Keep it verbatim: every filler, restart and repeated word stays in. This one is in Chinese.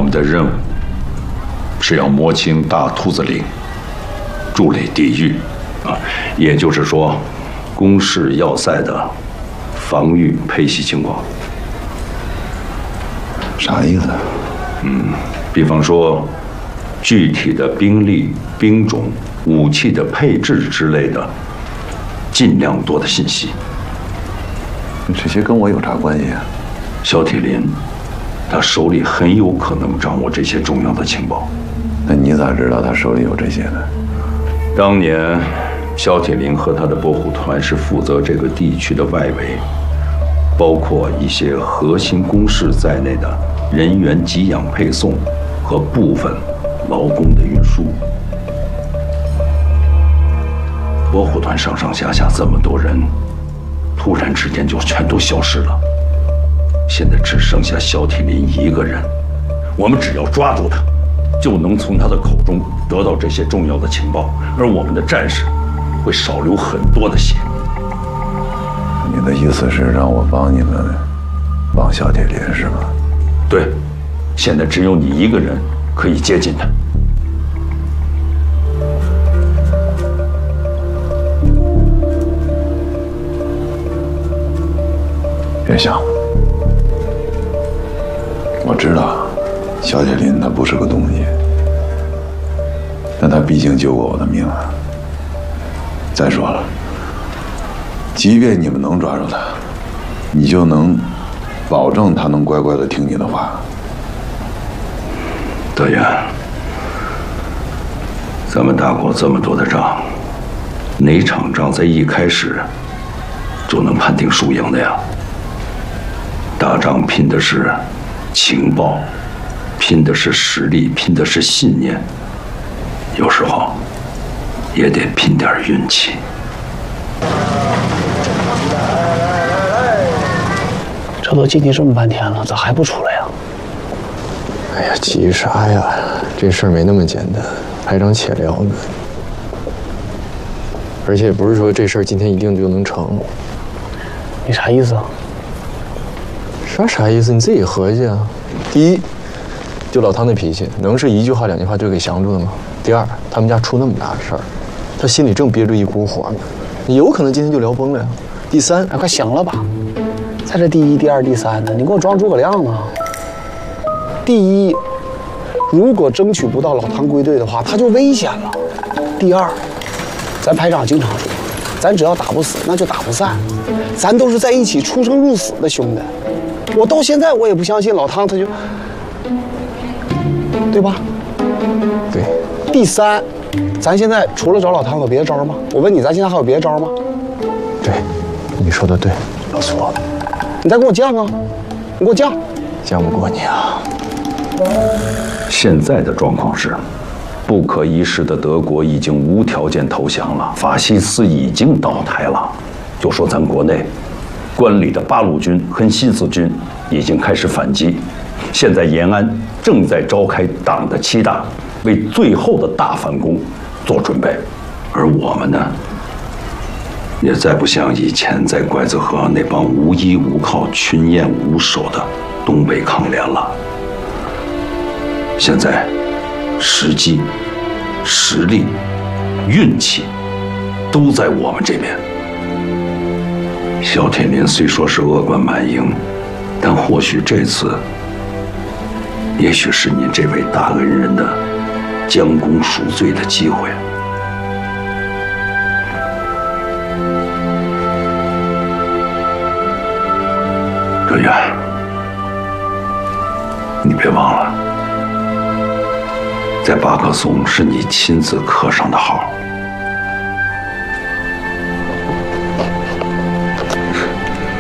们的任务是要摸清大兔子岭筑垒地域，啊，也就是说，攻势要塞的防御配系情况。 啥意思？ 嗯，比方说，具体的兵力、兵种、武器的配置之类的，尽量多的信息。 这些跟我有啥关系啊？ 萧铁林，他手里很有可能掌握这些重要的情报。 那你咋知道他手里有这些呢？ 当年，萧铁林和他的拨虎团是负责这个地区的外围，包括一些核心工事在内的人员给养配送和部分劳工的运输。拨虎团上上下下这么多人，突然之间就全都消失了。现在只剩下萧铁林一个人，我们只要抓住他，就能从他的口中得到这些重要的情报，而我们的战士会少流很多的血。 你的意思是让我帮你们帮萧铁林是吗？ 对，现在只有你一个人可以接近他。 别想了，我知道萧铁林他不是个东西，但他毕竟救过我的命啊。再说了，即便你们能抓住他，你就能保证他能乖乖的听你的话？ 德元，咱们打过这么多的仗，哪场仗在一开始就能判定输赢的呀？打仗拼的是情报，拼的是实力，拼的是信念，有时候也得拼点运气。 这都进去这么半天了，咋还不出来呀？ 哎呀，急啥呀？这事儿没那么简单，还长且聊呢。而且也不是说这事儿今天一定就能成。 你啥意思啊？ 啥啥意思？你自己合计啊。第一，就老汤那脾气，能是一句话两句话就给降住的吗？第二，他们家出那么大的事儿，他心里正憋着一股火呢，有可能今天就聊崩了呀。第三， 哎，快行了吧？在这第一、第二、第三呢，你给我装诸葛亮呢？第一，如果争取不到老汤归队的话，他就危险了。第二，咱排长经常说，咱只要打不死，那就打不散，咱都是在一起出生入死的兄弟。我到现在我也不相信老汤他就，对吧？ 对。 第三，咱现在除了找老汤有别的招吗？我问你，咱现在还有别的招吗？ 对，你说的对，老苏， 你再给我犟啊！你给我犟， 犟不过你啊！ 现在的状况是，不可一世的德国已经无条件投降了，法西斯已经倒台了。就说咱国内，关里的八路军和新四军已经开始反击，现在延安正在召开党的七大，为最后的大反攻做准备。而我们呢，也再不像以前在拐子河那帮无依无靠、群雁无首的东北抗联了。现在，时机、实力、运气都在我们这边。萧铁林虽说是恶贯满盈，但或许这次，也许是您这位大恩人的将功赎罪的机会。德元，你别忘了，在巴克松是你亲自刻上的号。